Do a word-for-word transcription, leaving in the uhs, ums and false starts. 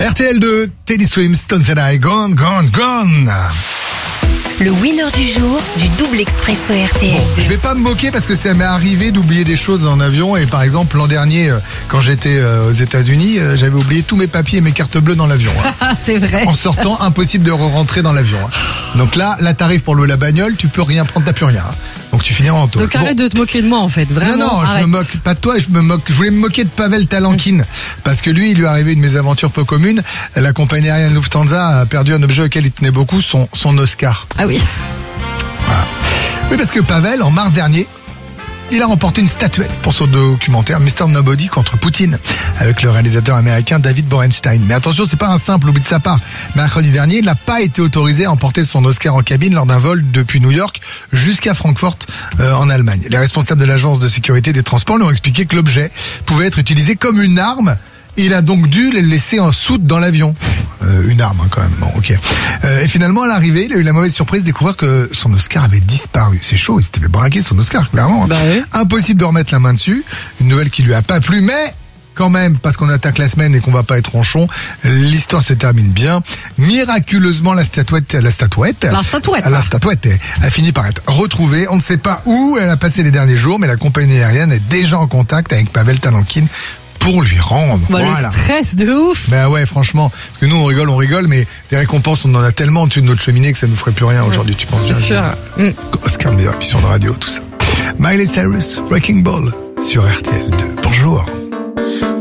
R T L deux, Teddy Swims, Stones and I, gone, gone, gone. Le winner du jour du double expresso R T L. Bon, je vais pas me moquer parce que ça m'est arrivé d'oublier des choses en avion et par exemple l'an dernier quand j'étais aux États-Unis, j'avais oublié tous mes papiers et mes cartes bleues dans l'avion. Hein. C'est vrai. En sortant, impossible de rentrer dans l'avion. Hein. Donc là, là t'arrives pour louer la bagnole, tu peux rien prendre, t'as plus rien. Hein. Donc tu finiras en taule. Donc arrête bon. de te moquer de moi en fait, vraiment. Non, non, arrête. je me moque pas de toi, je me moque. Je voulais me moquer de Pavel Talankin parce que lui, il lui est arrivé une mésaventure peu commune. La compagnie aérienne Lufthansa a perdu un objet auquel il tenait beaucoup, son, son Oscar. Ah oui. Voilà. Oui, parce que Pavel, en mars dernier, il a remporté une statuette pour son documentaire mister Nobody contre Poutine avec le réalisateur américain David Borenstein. Mais attention, c'est pas un simple oubli de sa part. Mercredi dernier, il n'a pas été autorisé à emporter son Oscar en cabine lors d'un vol depuis New York jusqu'à Francfort euh, en Allemagne. Les responsables de l'agence de sécurité des transports lui ont expliqué que l'objet pouvait être utilisé comme une arme. Il a donc dû les laisser en soute dans l'avion. Euh, une arme hein, quand même. Bon, ok. Euh, et finalement, à l'arrivée, il a eu la mauvaise surprise de découvrir que son Oscar avait disparu. C'est chaud, il s'était fait braquer son Oscar, clairement. Bah oui. Impossible de remettre la main dessus. Une nouvelle qui lui a pas plu, mais quand même, parce qu'on attaque la semaine et qu'on va pas être ronchon, l'histoire se termine bien. Miraculeusement, la statuette, la statuette, la statuette, la statuette a fini par être retrouvée. On ne sait pas où elle a passé les derniers jours, mais la compagnie aérienne est déjà en contact avec Pavel Talankin pour lui rendre. Bah, voilà. Le stress de ouf. Ben ouais, franchement. Parce que nous, on rigole, on rigole, mais des récompenses, on en a tellement au-dessus de notre cheminée que ça nous ferait plus rien aujourd'hui, tu penses bien. C'est sûr. Mm. Oscar, meilleure émission de radio, tout ça. Miley Cyrus, Wrecking Ball, sur R T L deux. Bonjour.